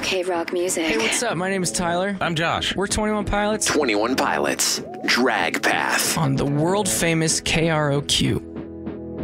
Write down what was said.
K-Rock music. Hey, what's up? My name is Tyler. I'm Josh. We're 21 Pilots 21 Pilots. Drag Path. on the world famous KROQ.